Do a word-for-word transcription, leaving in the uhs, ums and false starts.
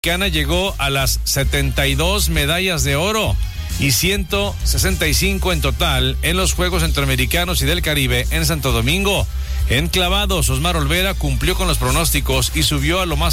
Mexicana llegó a las setenta y dos medallas de oro y ciento sesenta y cinco en total en los Juegos Centroamericanos y del Caribe en Santo Domingo. En clavados, Osmar Olvera cumplió con los pronósticos y subió a lo más